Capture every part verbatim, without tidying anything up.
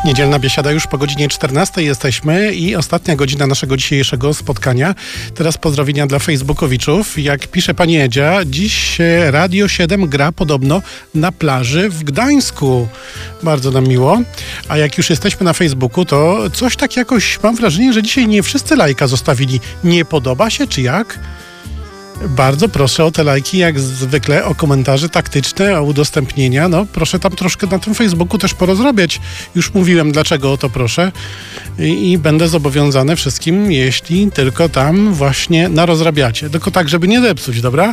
Niedzielna biesiada już po godzinie czternastej jesteśmy i ostatnia godzina naszego dzisiejszego spotkania. Teraz pozdrowienia dla facebookowiczów. Jak pisze pani Edzia, dziś Radio siedem gra podobno na plaży w Gdańsku. Bardzo nam miło. A jak już jesteśmy na Facebooku, to coś tak jakoś mam wrażenie, że dzisiaj nie wszyscy lajka zostawili. Nie podoba się, czy jak? Bardzo proszę o te lajki, jak zwykle, o komentarze taktyczne, o udostępnienia. No, proszę tam troszkę na tym Facebooku też porozrabiać. Już mówiłem, dlaczego o to proszę. I, i będę zobowiązany wszystkim, jeśli tylko tam właśnie narozrabiacie. Tylko tak, żeby nie zepsuć, dobra?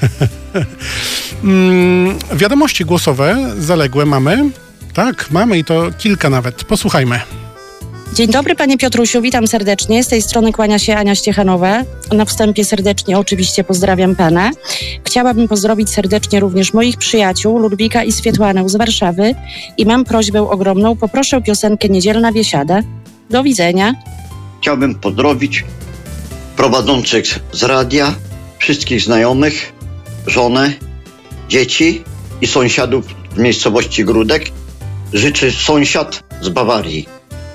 mm, wiadomości głosowe zaległe mamy. Tak, mamy i to kilka nawet. Posłuchajmy. Dzień dobry, panie Piotrusiu, witam serdecznie. Z tej strony kłania się Ania Ściechanowa. Na wstępie serdecznie oczywiście pozdrawiam pana. Chciałabym pozdrowić serdecznie również moich przyjaciół Ludwika i Swietłanę z Warszawy i mam prośbę ogromną. Poproszę piosenkę Niedzielna biesiada. Do widzenia. Chciałbym pozdrowić prowadzących z radia, wszystkich znajomych, żonę, dzieci i sąsiadów z miejscowości Grudek. Życzy sąsiad z Bawarii.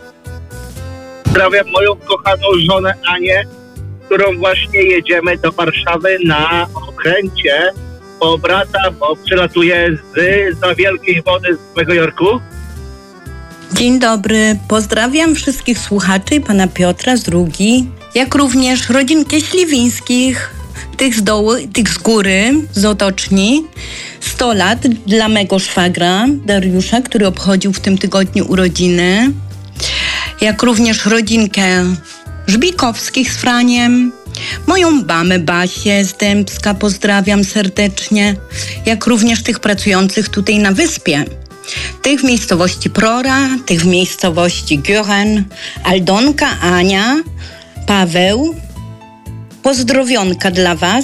Pozdrawiam moją kochaną żonę Anię, którą właśnie jedziemy do Warszawy na okręcie po brata, bo przylatuję z za wielkiej wody z Nowego Jorku. Dzień dobry, pozdrawiam wszystkich słuchaczy i pana Piotra z Drugi, jak również rodzinkę Śliwińskich, tych z dołu, tych z góry, z otoczni. sto lat dla mego szwagra Dariusza, który obchodził w tym tygodniu urodziny. Jak również rodzinkę Żbikowskich z Franiem, moją mamę Basię z Dębska, pozdrawiam serdecznie, jak również tych pracujących tutaj na wyspie. Tych w miejscowości Prora, tych w miejscowości Gören, Aldonka, Ania, Paweł. Pozdrowionka dla was.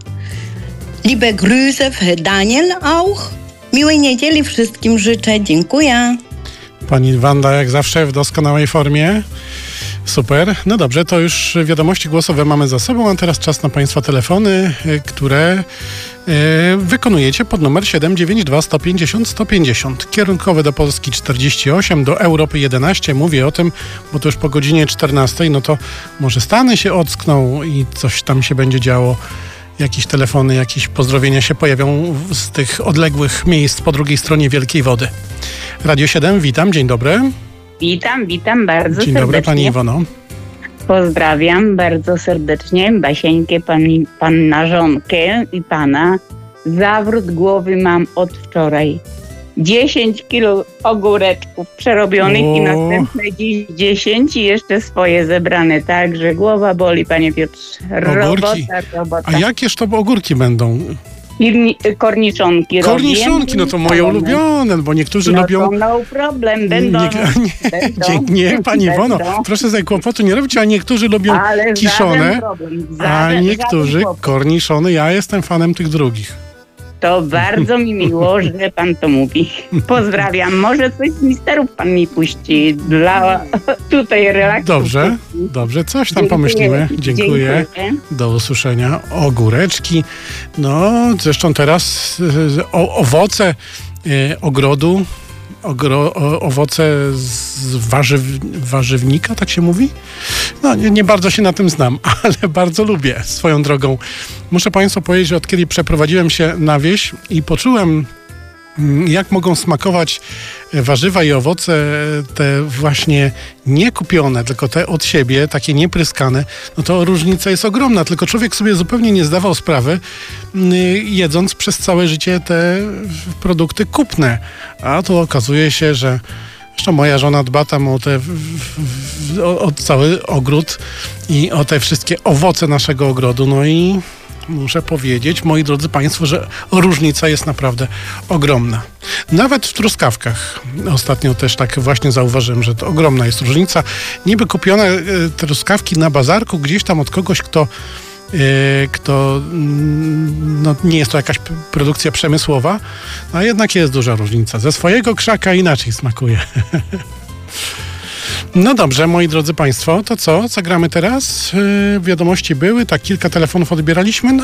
Liebe Grüße, Daniel auch. Miłej niedzieli wszystkim życzę, dziękuję. Pani Wanda jak zawsze w doskonałej formie. Super. No dobrze, to już wiadomości głosowe mamy za sobą, a teraz czas na państwa telefony, które y, wykonujecie pod numer siedem dziewięć dwa sto pięćdziesiąt sto pięćdziesiąt. Kierunkowy do Polski czterdzieści osiem, do Europy jedenaście. Mówię o tym, bo to już po godzinie czternastej, no to może Stany się ockną i coś tam się będzie działo. Jakieś telefony, jakieś pozdrowienia się pojawią z tych odległych miejsc po drugiej stronie Wielkiej Wody. Radio siedem, witam, dzień dobry. Witam, witam bardzo dzień serdecznie. Dzień dobry, pani Iwono. Pozdrawiam bardzo serdecznie Basieńkę, pani, panna żonkę i pana. Zawrót głowy mam od wczoraj. dziesięć kilo ogóreczków przerobionych o. i następne dziś dziesięć i jeszcze swoje zebrane. Także głowa boli, panie Piotrze. Robota, robota. A jakież to ogórki będą? Irni, korniczonki. Korniczonki, no to moje ulubione, bo niektórzy no lubią... No to no problem, będą. Nie, nie, będą, nie pani Iwono, proszę sobie kłopotu nie robić, a niektórzy lubią ale kiszone, problem, żaden, a niektórzy korniszone. Ja jestem fanem tych drugich. To bardzo mi miło, że pan to mówi. Pozdrawiam. Może coś z misterów pan mi puści dla tutaj relaksu. Dobrze, dobrze. Coś tam dziękuję, pomyślimy. Dziękuję. Dziękuję. Do usłyszenia. Ogóreczki. No, zresztą teraz o, owoce e, ogrodu, ogro, o, owoce z warzyw, warzywnika, tak się mówi? No, nie, nie bardzo się na tym znam, ale bardzo lubię swoją drogą. Muszę państwu powiedzieć, że od kiedy przeprowadziłem się na wieś i poczułem, jak mogą smakować warzywa i owoce, te właśnie nie kupione, tylko te od siebie, takie niepryskane, no to różnica jest ogromna. Tylko człowiek sobie zupełnie nie zdawał sprawy, jedząc przez całe życie te produkty kupne. A tu okazuje się, że zresztą moja żona dba tam o, te, o, o cały ogród i o te wszystkie owoce naszego ogrodu. No i muszę powiedzieć, moi drodzy państwo, że różnica jest naprawdę ogromna. Nawet w truskawkach. Ostatnio też tak właśnie zauważyłem, że to ogromna jest różnica. Niby kupione e, truskawki na bazarku gdzieś tam od kogoś, kto kto no, nie jest to jakaś produkcja przemysłowa, a jednak jest duża różnica. Ze swojego krzaka inaczej smakuje. No dobrze, moi drodzy państwo, to co? Co gramy teraz? Yy, wiadomości były, tak kilka telefonów odbieraliśmy. No